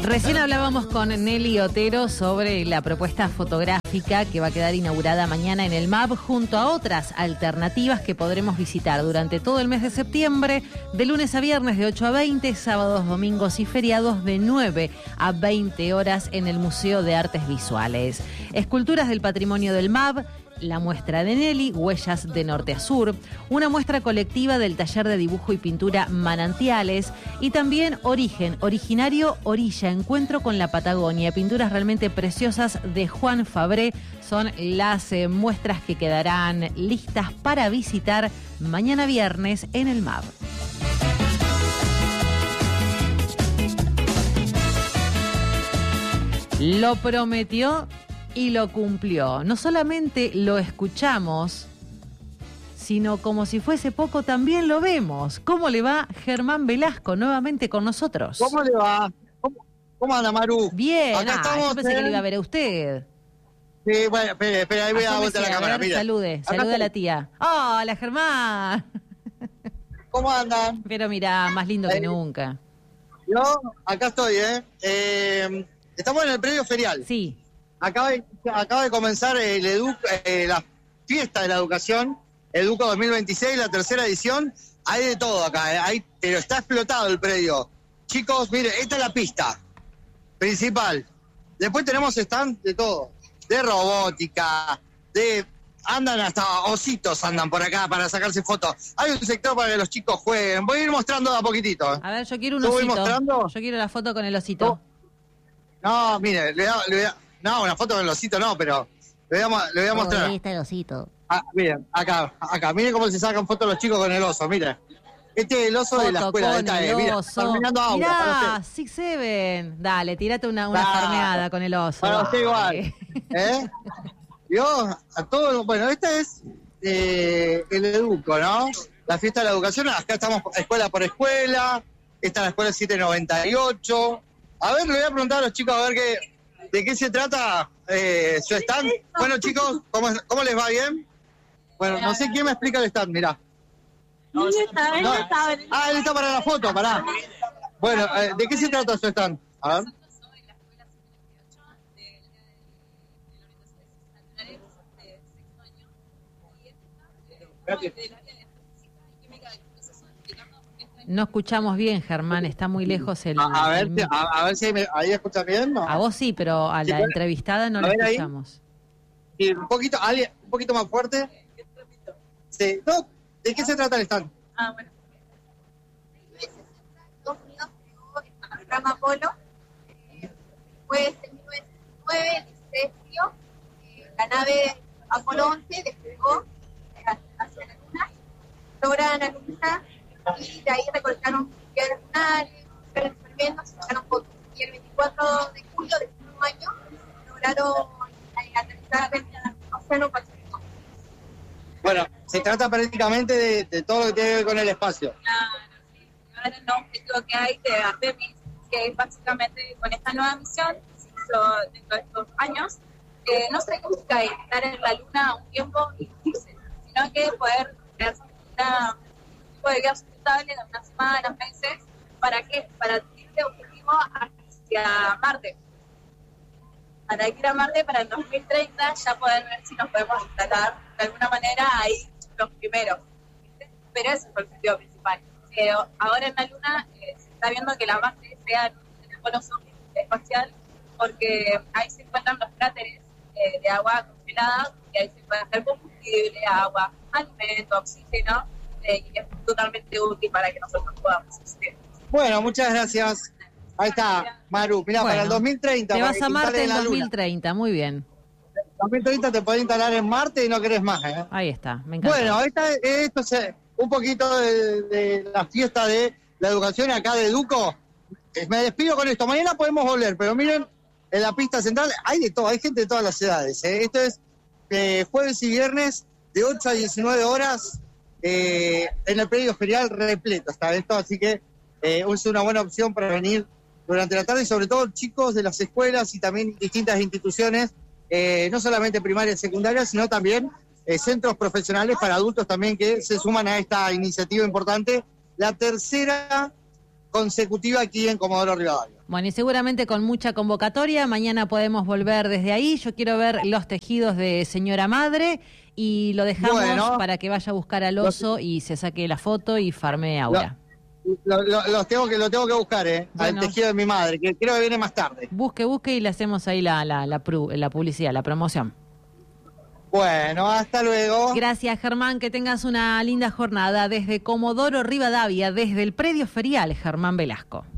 Recién hablábamos con Nelly Otero sobre la propuesta fotográfica que va a quedar inaugurada mañana en el MAP junto a otras alternativas que podremos visitar durante todo el mes de septiembre, de lunes a viernes de 8 a 20, sábados, domingos y feriados de 9 a 20 horas en el Museo de Artes Visuales. Esculturas del patrimonio del MAP, la muestra de Nelly, Huellas de Norte a Sur, una muestra colectiva del taller de dibujo y pintura Manantiales y también Origen, Originario Orilla, Encuentro con la Patagonia, pinturas realmente preciosas de Juan Fabré. Son las muestras que quedarán listas para visitar mañana viernes en el MAP. Lo prometió y lo cumplió. No solamente lo escuchamos, sino como si fuese poco también lo vemos. ¿Cómo le va Germán Velasco nuevamente con nosotros? ¿Cómo le va? ¿Cómo anda, Maru? Bien, yo pensé que le iba a ver a usted. Sí, bueno, espera, ahí voy a voltear la cámara. Ver, salude a la tía. ¡Hola, Germán! ¿Cómo andan? Pero mirá, más lindo que nunca. Yo, acá estoy, estamos en el predio ferial. Sí. Acaba de comenzar la fiesta de la educación, Educo 2026, la tercera edición. Hay de todo acá, pero está explotado el predio. Chicos, miren, esta es la pista principal. Después tenemos stand de todo, de robótica, andan hasta ositos andan por acá para sacarse fotos. Hay un sector para que los chicos jueguen. Voy a ir mostrando de a poquitito. A ver, yo quiero un osito. Mostrando? Yo quiero la foto con el osito. No, mire, no, una foto con el osito no, pero le voy a mostrar. Ahí está el osito. Miren, acá. Miren cómo se sacan fotos los chicos con el oso, miren. Este es el oso de la escuela. Mira, terminando agua. Mirá, 6-7. Dale, tírate una farmeada con el oso. Para usted igual. Yo, a todos, bueno, este es el Educo, ¿no? La fiesta de la educación. Acá estamos escuela por escuela. Esta es la escuela 798. A ver, le voy a preguntar a los chicos a ver de qué se trata su stand. Bueno, chicos, ¿cómo les va? ¿Bien? Bueno, no sé quién me explica el stand, mirá. Él está para la foto, pará. Bueno, ¿de qué se trata su stand? A ver. No escuchamos bien, Germán, está muy lejos el... A ver si ahí escuchan bien, ¿no? A vos sí, pero a la entrevistada no la escuchamos. Sí, un poquito más fuerte. Sí. No, ¿de qué se trata el stand? Bueno. Estados Unidos creó el programa Apolo. Después, en 1969, el 16 de julio, la nave Apolo 11 despegó hacia la Luna. Lograron la Luna y de ahí recolectaron piedras lunares, experimentos, sacaron fotos. Y el 24 de julio del mismo año lograron aterrizar en el Océano Pacífico. Bueno, se trata prácticamente de todo lo que tiene que ver con el espacio. Claro, sí. Ahora el objetivo que hay de Artemis, que es básicamente con esta nueva misión, se hizo dentro de estos años, no se busca estar en la Luna un tiempo y irse, sino que poder crear un tipo de vida sustentable de unas semanas, meses. ¿Para qué? Para este objetivo hacia Marte. Para ir a Marte para el 2030 ya poder ver si nos podemos instalar de alguna manera ahí los primeros. Pero ese es el objetivo principal. Ahora en la Luna se está viendo que la base sea en el polo sur espacial, porque ahí se encuentran los cráteres de agua congelada, y ahí se puede hacer combustible, agua, alimento, oxígeno, y es totalmente útil para que nosotros podamos existir. Bueno, muchas gracias. Ahí está, Maru. Mirá, para el 2030. Te vas a Marte en 2030, muy bien. 2030 te podés instalar en Marte y no querés más, ¿eh? Ahí está, me encanta. Bueno, esto es un poquito de la fiesta de la educación acá de Educo. Me despido con esto. Mañana podemos volver, pero miren, en la pista central hay de todo, hay gente de todas las edades, ¿eh? Esto es jueves y viernes de 8 a 19 horas en el predio ferial repleto está esto, así que es una buena opción para venir durante la tarde, y sobre todo chicos de las escuelas y también distintas instituciones, no solamente primaria y secundaria, sino también centros profesionales para adultos también que se suman a esta iniciativa importante, la tercera consecutiva aquí en Comodoro Rivadavia. Bueno, y seguramente con mucha convocatoria, mañana podemos volver desde ahí. Yo quiero ver los tejidos de Señora Madre y lo dejamos para que vaya a buscar al oso y se saque la foto y farme Aura. Lo tengo que buscar, al tejido de mi madre, que creo que viene más tarde. Busque y le hacemos ahí la publicidad, la promoción. Bueno, hasta luego. Gracias, Germán, que tengas una linda jornada desde Comodoro Rivadavia, desde el predio ferial Germán Velasco.